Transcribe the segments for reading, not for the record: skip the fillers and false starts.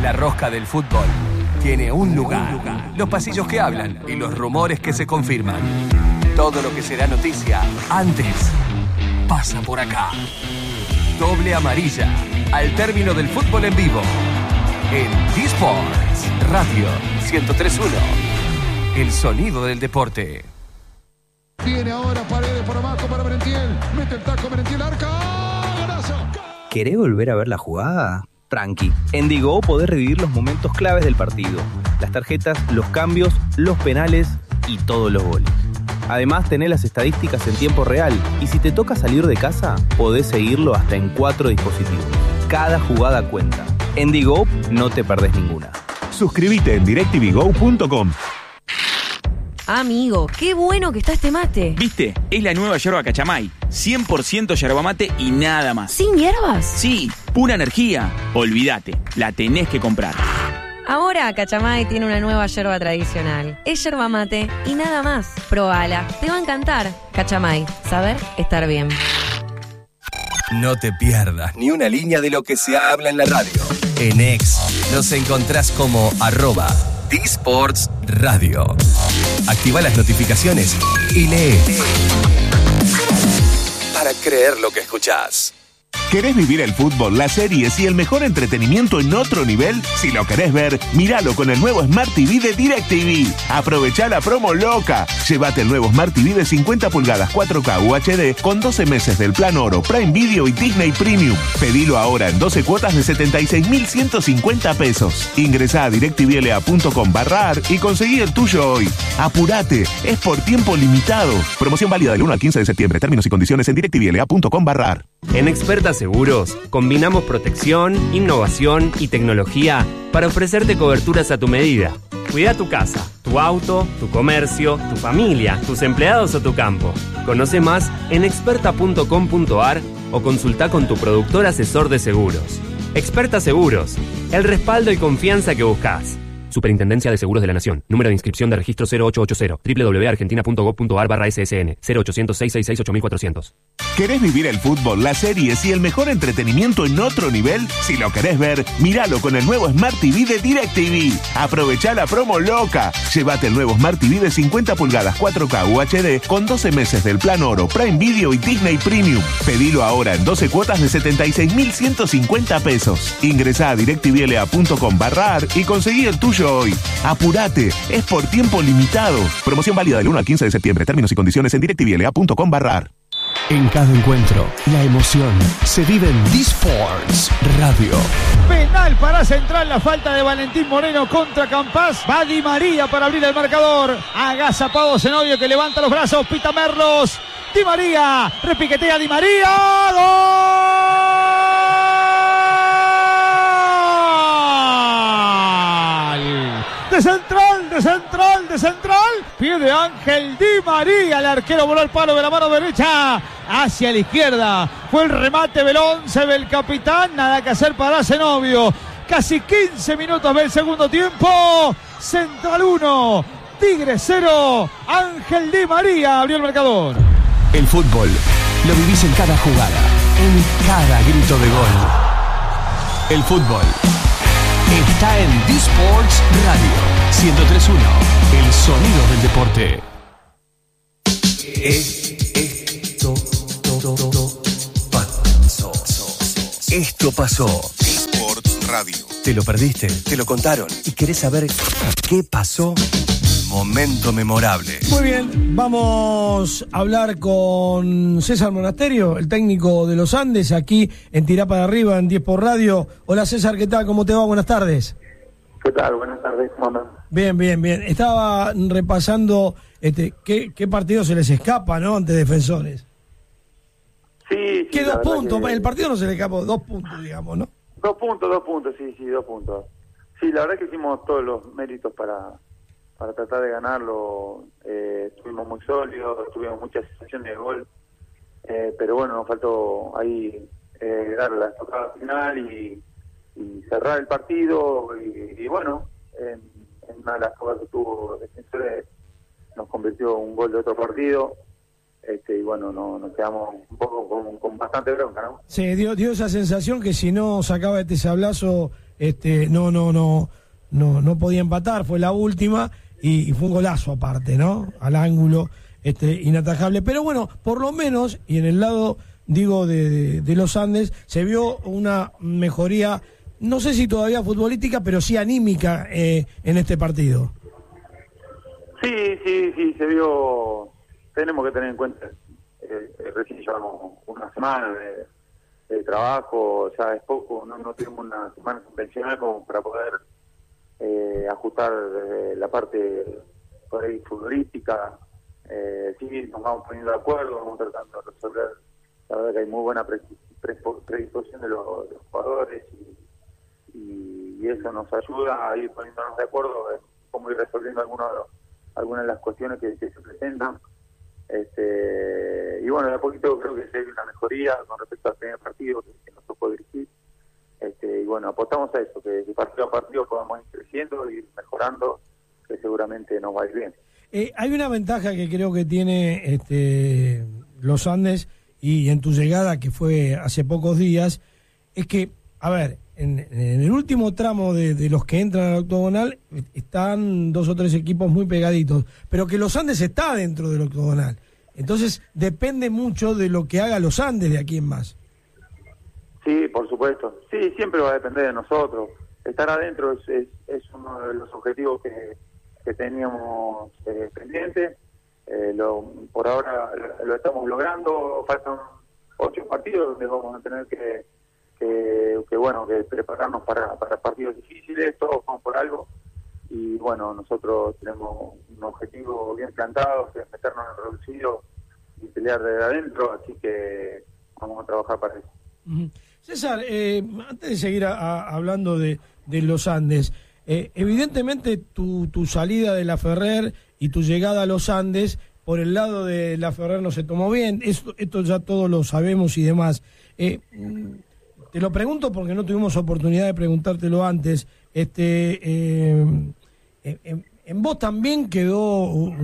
La rosca del fútbol tiene un lugar. Los pasillos que hablan y los rumores que se confirman. Todo lo que será noticia antes pasa por acá. Doble amarilla al término del fútbol en vivo. En D-Sports Radio 103.1. El sonido del deporte. Viene ahora Paredes por abajo para Merentiel. Mete el taco Merentiel, arca. ¡Golazo! ¿Querés volver a ver la jugada? Tranqui. En Digo podés revivir los momentos claves del partido. Las tarjetas, los cambios, los penales y todos los goles. Además, tenés las estadísticas en tiempo real. Y si te toca salir de casa, podés seguirlo hasta en 4 dispositivos. Cada jugada cuenta. En Digo no te perdés ninguna. Suscríbete en DirecTVGo.com. Amigo, qué bueno que está este mate. ¿Viste? Es la nueva yerba Cachamay. 100% yerba mate y nada más. ¿Sin hierbas? Sí, pura energía. Olvídate, la tenés que comprar. Ahora Cachamay tiene una nueva yerba tradicional. Es yerba mate y nada más. Probala, te va a encantar. Cachamay, saber estar bien. No te pierdas ni una línea de lo que se habla en la radio. En X nos encontrás como @D-Sports Radio. Activa las notificaciones y lee para creer lo que escuchás. ¿Querés vivir el fútbol, las series y el mejor entretenimiento en otro nivel? Si lo querés ver, míralo con el nuevo Smart TV de DirecTV. Aprovechá la promo loca. Llévate el nuevo Smart TV de 50 pulgadas 4K UHD con 12 meses del plan Oro, Prime Video y Disney Premium. Pedilo ahora en 12 cuotas de 76.150 pesos. Ingresá a directvla.com/ar y conseguí el tuyo hoy. Apurate, es por tiempo limitado. Promoción válida del 1 al 15 de septiembre. Términos y condiciones en directvla.com/ar. En Experta Seguros, combinamos protección, innovación y tecnología para ofrecerte coberturas a tu medida. Cuida tu casa, tu auto, tu comercio, tu familia, tus empleados o tu campo. Conoce más en experta.com.ar o consulta con tu productor asesor de seguros. Experta Seguros, el respaldo y confianza que buscas. Superintendencia de Seguros de la Nación. Número de inscripción de registro 0880. www.argentina.gov.ar/ssn. 0800-666-8400. ¿Querés vivir el fútbol, las series y el mejor entretenimiento en otro nivel? Si lo querés ver, míralo con el nuevo Smart TV de DirecTV. Aprovechá la promo loca. Llévate el nuevo Smart TV de 50 pulgadas 4K UHD con 12 meses del plan Oro, Prime Video y Disney Premium. Pedilo ahora en 12 cuotas de 76.150 pesos. Ingresá a directvla.com/ar y conseguí el tuyo hoy. Apurate, es por tiempo limitado. Promoción válida del 1 al 15 de septiembre. Términos y condiciones en directvla.com/ar. En cada encuentro, la emoción se vive en D-Sports Radio. Penal para Central, la falta de Valentín Moreno contra Campas. Va Di María para abrir el marcador. Agazapado Zenobio que levanta los brazos, pita Merlos. Di María, repiquetea Di María. ¡Gol! De central. Pie de Ángel Di María. El arquero voló al palo de la mano derecha hacia la izquierda. Fue el remate del 11 del capitán. Nada que hacer para Zenobio. Casi 15 minutos del segundo tiempo. Central 1, Tigre 0. Ángel Di María abrió el marcador. El fútbol lo vivís en cada jugada, en cada grito de gol. El fútbol está en D-Sports Radio 103.1. El sonido del deporte. Esto pasó. D-Sports Radio. ¿Te lo perdiste? ¿Te lo contaron? ¿Y querés saber qué pasó? Momento memorable. Muy bien, vamos a hablar con César Monasterio, el técnico de los Andes, aquí en Tirá para Arriba, en 10 por Radio. Hola César, ¿qué tal? ¿Cómo te va? Buenas tardes. ¿Qué tal? Buenas tardes, ¿cómo andan? Bien. Estaba repasando qué partido se les escapa, ¿no? Ante Defensores. Sí. ¿Qué 2 puntos? El partido no se le escapó, 2 puntos, digamos, ¿no? 2 puntos, sí, 2 puntos. Sí, la verdad que hicimos todos los méritos para tratar de ganarlo. Estuvimos muy sólidos, tuvimos muchas sensaciones de gol, pero bueno, nos faltó ahí dar la estocada final y cerrar el partido y bueno, en una de las cosas que tuvo Defensores nos convirtió un gol de otro partido, y bueno, nos quedamos un poco con bastante bronca, ¿no? Sí, dio esa sensación que si no sacaba este sablazo no podía empatar, fue la última y fue un golazo aparte, ¿no? Al ángulo, inatajable. Pero bueno, por lo menos, y en el lado, digo, de los Andes, se vio una mejoría, no sé si todavía futbolística, pero sí anímica en este partido. Sí, se vio. Tenemos que tener en cuenta, recién llevamos una semana de trabajo, ya es poco, no tenemos una semana convencional como para poder ajustar la parte por ahí futbolística. Sí, nos vamos poniendo de acuerdo, vamos tratando de resolver. La verdad que hay muy buena predisposición de los jugadores y eso nos ayuda a ir poniéndonos de acuerdo en cómo ir resolviendo algunas de las cuestiones que se presentan. Y bueno, de a poquito creo que se ve una mejoría con respecto al primer partido que nos tocó dirigir. Y bueno, apostamos a eso, que de partido a partido podamos ir creciendo y ir mejorando, que seguramente nos va a ir bien. Hay una ventaja que creo que tiene los Andes, y en tu llegada, que fue hace pocos días, es que, a ver, en el último tramo de los que entran al octogonal están 2 o 3 equipos muy pegaditos, pero que los Andes está dentro del octogonal. Entonces depende mucho de lo que haga los Andes de aquí en más. Sí, por supuesto. Sí, siempre va a depender de nosotros. Estar adentro es uno de los objetivos que teníamos pendientes. Por ahora lo estamos logrando. Faltan 8 partidos donde vamos a tener que prepararnos para partidos difíciles. Todos vamos por algo. Y bueno, nosotros tenemos un objetivo bien plantado, que es meternos en el reducido y pelear desde adentro, así que vamos a trabajar para eso. César, antes de seguir hablando de los Andes, evidentemente tu salida de La Ferrer y tu llegada a los Andes, por el lado de La Ferrer no se tomó bien, esto ya todos lo sabemos y demás. Te lo pregunto porque no tuvimos oportunidad de preguntártelo antes. En vos también quedó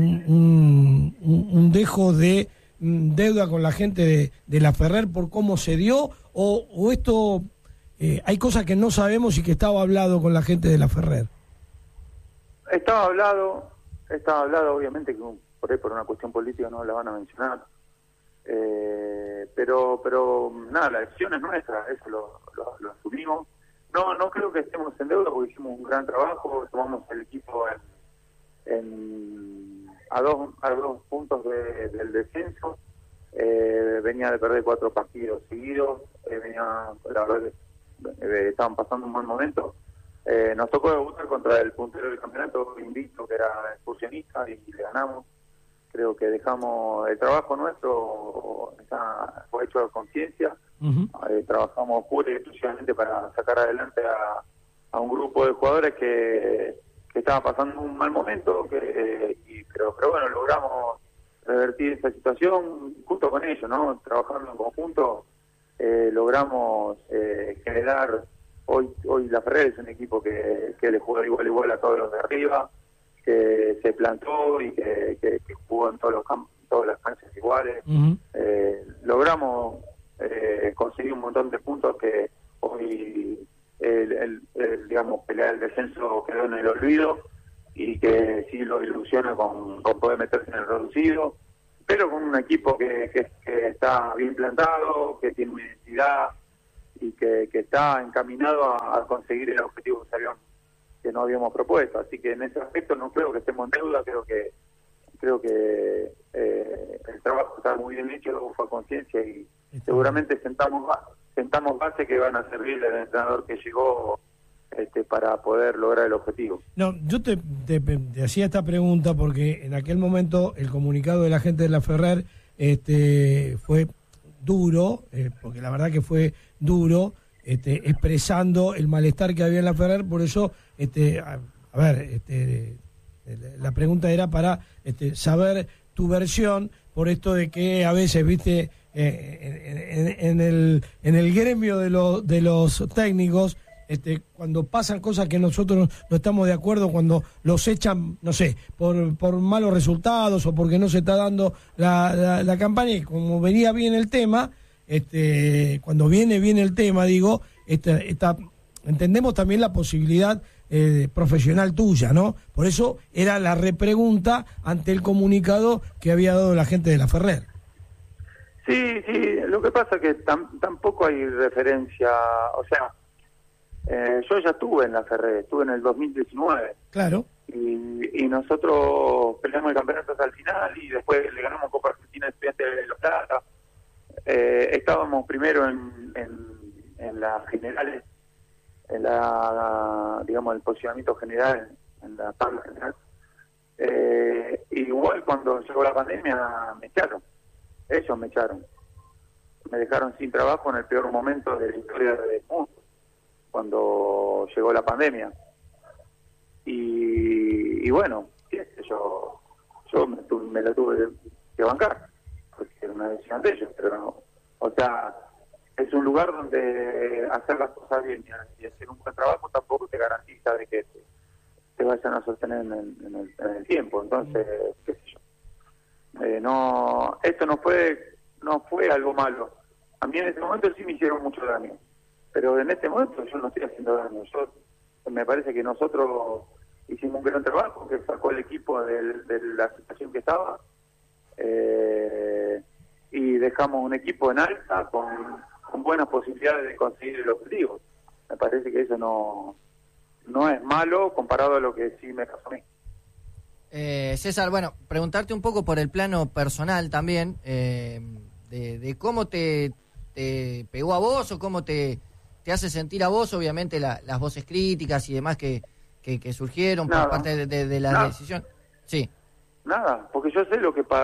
un dejo de deuda con la gente de La Ferrer por cómo se dio, o esto hay cosas que no sabemos y que estaba hablado con la gente de La Ferrer. Estaba hablado obviamente que por ahí por una cuestión política no la van a mencionar, pero nada, la decisión es nuestra, eso lo asumimos. No creo que estemos en deuda porque hicimos un gran trabajo, tomamos el equipo a dos puntos del descenso. Venía de perder 4 partidos seguidos, la verdad que estaban pasando un mal momento. Nos tocó debutar contra el puntero del campeonato, invicto, que era excursionista, y le ganamos. Creo que dejamos el trabajo nuestro, fue hecho a conciencia. Trabajamos pura y exclusivamente para sacar adelante a un grupo de jugadores que estaba pasando un mal momento, pero bueno, logramos revertir esa situación junto con ellos, ¿no? Trabajando en conjunto, logramos generar. Hoy La Ferrer es un equipo que le juega igual a todos los de arriba, que se plantó y que jugó en todos los campos, todas las canchas iguales. Logramos conseguir un montón de puntos que hoy digamos, pelear el descenso quedó en el olvido, y que sí lo ilusiona con poder meterse en el reducido, pero con un equipo que está bien plantado, que tiene una identidad y que está encaminado a conseguir el objetivo que nos habíamos propuesto. Así que en ese aspecto no creo que estemos en deuda, creo que el trabajo está muy bien hecho, fue a conciencia, y seguramente sentamos base que van a servir al entrenador que llegó para poder lograr el objetivo. No, yo te hacía esta pregunta porque en aquel momento el comunicado de la gente de La Ferrer fue duro, porque la verdad que fue duro, expresando el malestar que había en La Ferrer. Por eso, la pregunta era para saber tu versión, por esto de que a veces, viste, en el gremio de los técnicos, cuando pasan cosas que nosotros no estamos de acuerdo, cuando los echan, no sé, por malos resultados o porque no se está dando la campaña, y como venía bien el tema, cuando viene bien el tema, digo, esta entendemos también la posibilidad profesional tuya, ¿no? Por eso era la repregunta ante el comunicado que había dado la gente de la Ferrer. Sí, lo que pasa es que tampoco hay referencia, o sea, yo ya estuve en la Ferrer, estuve en el 2019. Claro. Y nosotros peleamos el campeonato hasta el final y después le ganamos Copa Argentina de Estudiantes de La Plata. Estábamos primero en las generales, en la, digamos, el posicionamiento general, en la tabla general. Igual cuando llegó la pandemia me echaron. Ellos me echaron. Me dejaron sin trabajo en el peor momento de la historia del mundo, cuando llegó la pandemia. Y bueno, yo me la tuve que bancar, porque era una decisión de ellos, pero no. O sea, es un lugar donde hacer las cosas bien y hacer un buen trabajo tampoco te garantiza de que te vayan a sostener en el tiempo. Entonces, qué sé yo. No, esto no fue algo malo. A mí en este momento sí me hicieron mucho daño, pero en este momento yo no estoy haciendo daño. Me parece que nosotros hicimos un gran trabajo que sacó el equipo de la situación que estaba, y dejamos un equipo en alta con buenas posibilidades de conseguir el objetivo. Me parece que eso no es malo comparado a lo que sí me pasó a mí. César, bueno, preguntarte un poco por el plano personal también, de cómo te pegó a vos o cómo te hace sentir a vos, obviamente las voces críticas y demás que surgieron por parte de la decisión. Sí. Nada, porque yo sé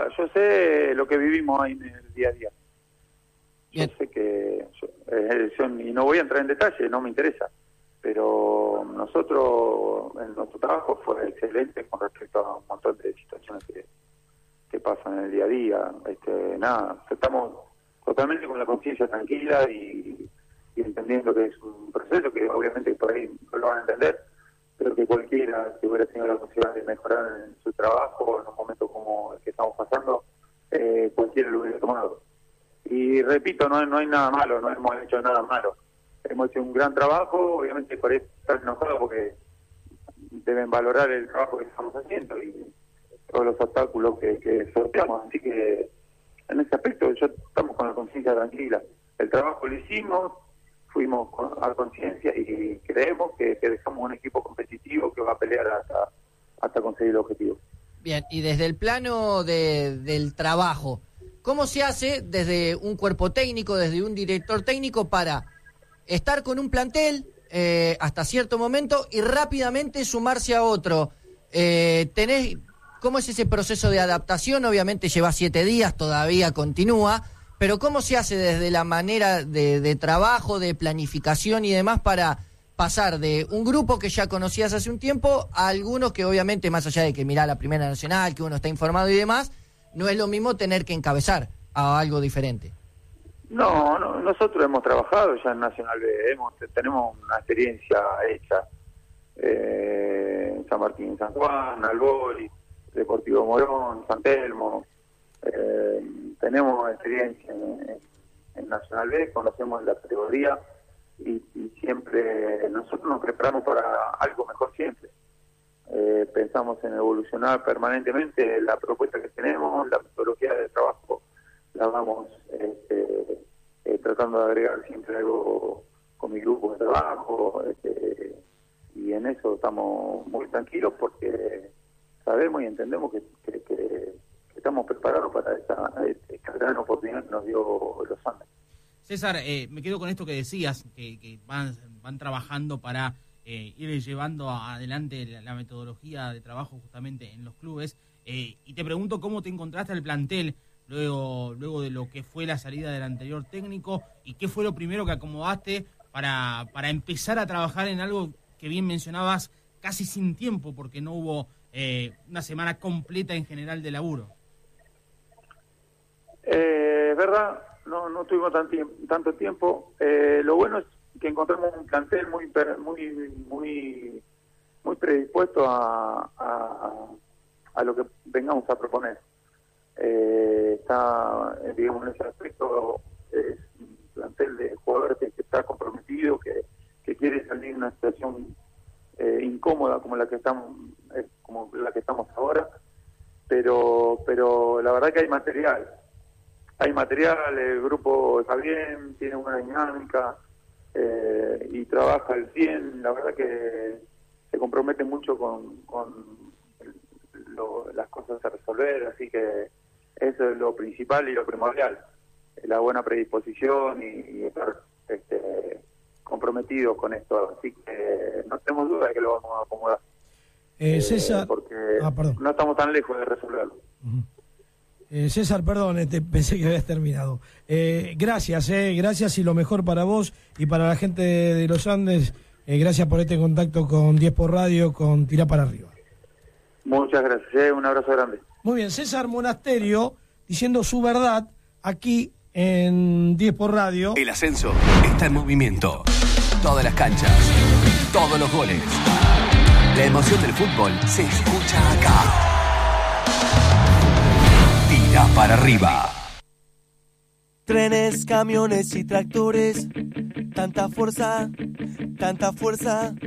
lo que vivimos ahí en el día a día. Bien. Yo sé que y no voy a entrar en detalle, no me interesa, pero nosotros en nuestro trabajo fue excelente con respecto a un montón de situaciones que pasan en el día a día. Nada, estamos totalmente con la conciencia tranquila y entendiendo que es un proceso que obviamente por ahí no lo van a entender, pero que cualquiera que hubiera tenido la posibilidad de mejorar en su trabajo en un momento como el que estamos pasando, cualquiera lo hubiera tomado. Y repito, no hay nada malo, no hemos hecho nada malo. Hemos hecho un gran trabajo, obviamente por eso están enojados porque deben valorar el trabajo que estamos haciendo y todos los obstáculos que sorteamos. Así que en ese aspecto estamos con la conciencia tranquila. El trabajo lo hicimos, fuimos a conciencia y creemos que dejamos un equipo competitivo que va a pelear hasta conseguir el objetivo. Bien, y desde el plano del trabajo, ¿cómo se hace desde un cuerpo técnico, desde un director técnico para estar con un plantel hasta cierto momento y rápidamente sumarse a otro? ¿Cómo es ese proceso de adaptación? Obviamente lleva 7 días, todavía continúa, pero ¿cómo se hace desde la manera de trabajo, de planificación y demás para pasar de un grupo que ya conocías hace un tiempo a algunos que obviamente, más allá de que mirá la Primera Nacional, que uno está informado y demás, no es lo mismo tener que encabezar a algo diferente? No, nosotros hemos trabajado ya en Nacional B, tenemos una experiencia hecha en San Martín, San Juan, Albori, Deportivo Morón, San Telmo. Tenemos experiencia en Nacional B, conocemos la categoría y siempre nosotros nos preparamos para algo mejor siempre. Pensamos en evolucionar permanentemente la propuesta que tenemos, la metodología de trabajo la vamos tratando de agregar siempre algo con mi grupo de trabajo, y en eso estamos muy tranquilos porque sabemos y entendemos que estamos preparados para esta gran oportunidad que nos dio los Andes. César, me quedo con esto que decías, que van trabajando para ir llevando adelante la metodología de trabajo justamente en los clubes, y te pregunto cómo te encontraste al plantel luego de lo que fue la salida del anterior técnico y qué fue lo primero que acomodaste para empezar a trabajar en algo que bien mencionabas casi sin tiempo porque no hubo una semana completa en general de laburo. Es verdad, no tuvimos tanto tiempo. Lo bueno es que encontramos un plantel muy predispuesto a lo que vengamos a proponer. Está, digamos, en ese aspecto es un plantel de jugadores que está comprometido, que quiere salir de una situación incómoda como la que estamos ahora, pero la verdad que hay material, el grupo está bien, tiene una dinámica y trabaja al 100, la verdad que se compromete mucho con las cosas a resolver, así que eso es lo principal y lo primordial, la buena predisposición y estar comprometidos con esto, así que no tenemos duda de que lo vamos a acomodar. César, porque no estamos tan lejos de resolverlo. César, perdón, pensé que habías terminado. Gracias y lo mejor para vos y para la gente de los Andes. Gracias por este contacto con 10 por Radio, con Tirá para Arriba. Muchas gracias, un abrazo grande. Muy bien, César Monasterio diciendo su verdad aquí en 10 por Radio. El ascenso está en movimiento. Todas las canchas, todos los goles. La emoción del fútbol se escucha acá. Tira para arriba. Trenes, camiones y tractores, tanta fuerza